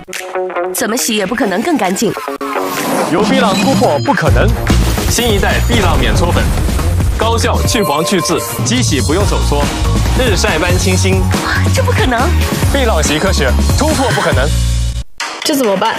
怎么洗也不可能更干净。 有碧浪突破不可能，新一代碧浪免搓粉，高效去黄去渍，机洗不用手搓，日晒般清新。 这不可能！ 碧浪洗科学，突破不可能。 这怎么办？